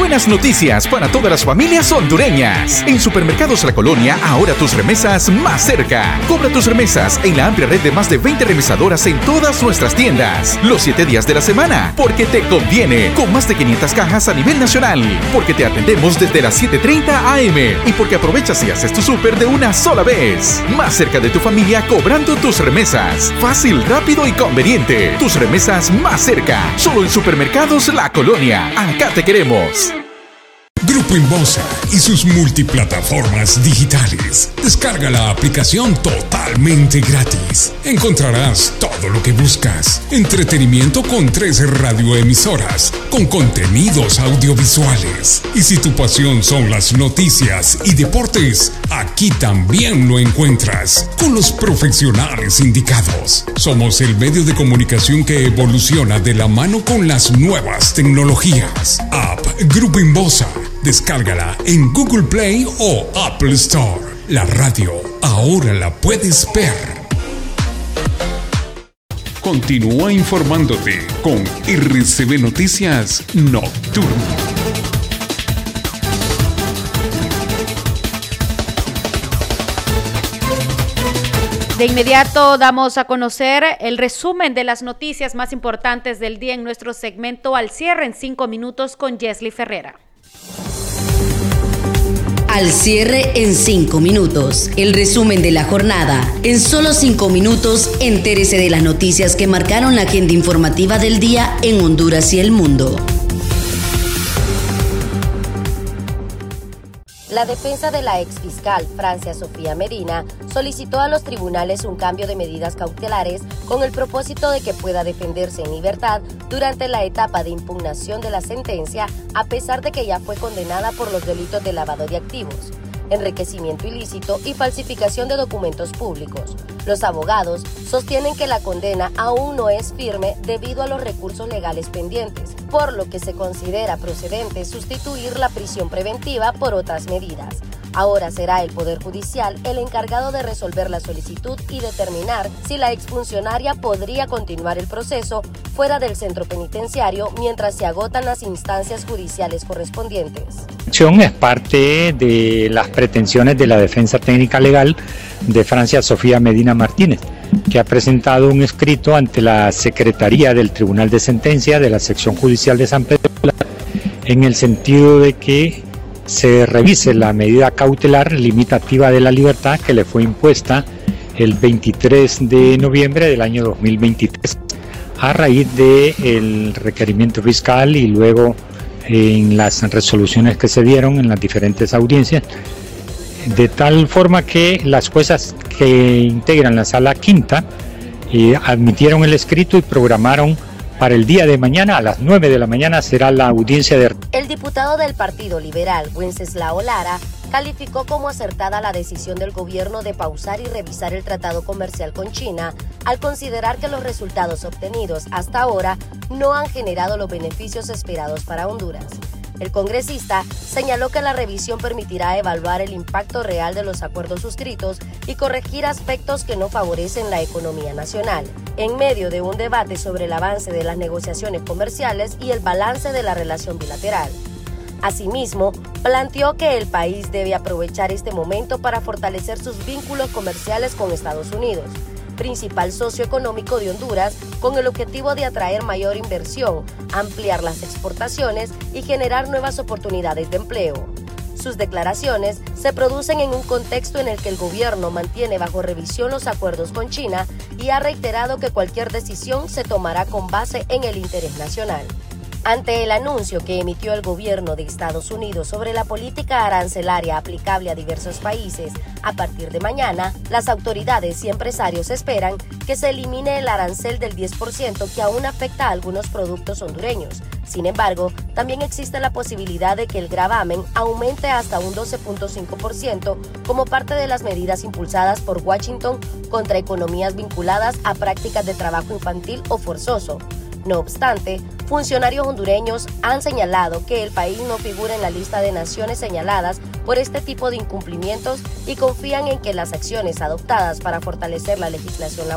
Buenas noticias para todas las familias hondureñas. En Supermercados La Colonia, ahora tus remesas más cerca. Cobra tus remesas en la amplia red de más de 20 remesadoras en todas nuestras tiendas. Los 7 días de la semana, porque te conviene. Con más de 500 cajas a nivel nacional. Porque te atendemos desde las 7:30 AM. Y porque aprovechas y haces tu súper de una sola vez. Más cerca de tu familia cobrando tus remesas. Fácil, rápido y conveniente. Tus remesas más cerca. Solo en Supermercados La Colonia. Acá te queremos. Grupo Inbosa y sus multiplataformas digitales. Descarga la aplicación totalmente gratis. Encontrarás todo lo que buscas. Entretenimiento con 13 radioemisoras, con contenidos audiovisuales. Y si tu pasión son las noticias y deportes, aquí también lo encuentras, con los profesionales indicados. Somos el medio de comunicación que evoluciona de la mano con las nuevas tecnologías. App Grupo Inbosa. Descárgala en Google Play o Apple Store. La radio ahora la puedes ver. Continúa informándote con RCB Noticias Nocturno. De inmediato damos a conocer el resumen de las noticias más importantes del día en nuestro segmento Al Cierre en 5 minutos con Jesly Ferreira. Al cierre en 5 minutos. El resumen de la jornada. En solo 5 minutos, entérese de las noticias que marcaron la agenda informativa del día en Honduras y el mundo. La defensa de la exfiscal Francia Sofía Medina solicitó a los tribunales un cambio de medidas cautelares con el propósito de que pueda defenderse en libertad durante la etapa de impugnación de la sentencia, a pesar de que ya fue condenada por los delitos de lavado de activos, enriquecimiento ilícito y falsificación de documentos públicos. Los abogados sostienen que la condena aún no es firme debido a los recursos legales pendientes, por lo que se considera procedente sustituir la prisión preventiva por otras medidas. Ahora será el Poder Judicial el encargado de resolver la solicitud y determinar si la exfuncionaria podría continuar el proceso fuera del centro penitenciario mientras se agotan las instancias judiciales correspondientes. Es parte de las pretensiones de la defensa técnica legal de Francia Sofía Medina Martínez, que ha presentado un escrito ante la Secretaría del Tribunal de Sentencia de la Sección Judicial de San Pedro en el sentido de que se revise la medida cautelar limitativa de la libertad que le fue impuesta el 23 de noviembre del año 2023 a raíz del requerimiento fiscal y luego en las resoluciones que se dieron en las diferentes audiencias, de tal forma que las juezas que integran la sala quinta admitieron el escrito y programaron para el día de mañana a las 9 de la mañana será la audiencia de... El diputado del Partido Liberal, Wenceslao Lara, calificó como acertada la decisión del gobierno de pausar y revisar el tratado comercial con China, al considerar que los resultados obtenidos hasta ahora no han generado los beneficios esperados para Honduras. El congresista señaló que la revisión permitirá evaluar el impacto real de los acuerdos suscritos y corregir aspectos que no favorecen la economía nacional, en medio de un debate sobre el avance de las negociaciones comerciales y el balance de la relación bilateral. Asimismo, planteó que el país debe aprovechar este momento para fortalecer sus vínculos comerciales con Estados Unidos, principal socio económico de Honduras, con el objetivo de atraer mayor inversión, ampliar las exportaciones y generar nuevas oportunidades de empleo. Sus declaraciones se producen en un contexto en el que el gobierno mantiene bajo revisión los acuerdos con China y ha reiterado que cualquier decisión se tomará con base en el interés nacional. Ante el anuncio que emitió el gobierno de Estados Unidos sobre la política arancelaria aplicable a diversos países, a partir de mañana, las autoridades y empresarios esperan que se elimine el arancel del 10% que aún afecta a algunos productos hondureños. Sin embargo, también existe la posibilidad de que el gravamen aumente hasta un 12.5% como parte de las medidas impulsadas por Washington contra economías vinculadas a prácticas de trabajo infantil o forzoso. No obstante, funcionarios hondureños han señalado que el país no figura en la lista de naciones señaladas por este tipo de incumplimientos y confían en que las acciones adoptadas para fortalecer la legislación laboral